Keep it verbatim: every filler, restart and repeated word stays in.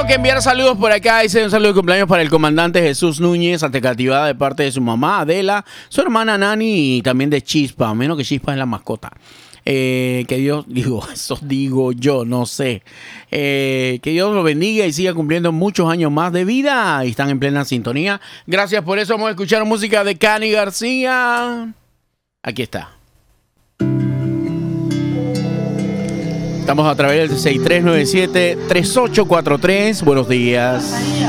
tengo que enviar saludos por acá. Dice un saludo de cumpleaños para el comandante Jesús Núñez, Atecativada, de parte de su mamá Adela, su hermana Nani y también de Chispa, menos que Chispa es la mascota. Eh, que Dios, digo, eso digo yo, no sé. Eh, que Dios lo bendiga y siga cumpliendo muchos años más de vida. Y están en plena sintonía. Gracias por eso. Vamos a escuchar música de Cani García. Aquí está. Estamos a través del seis tres nueve siete, tres ocho cuatro tres. Buenos días.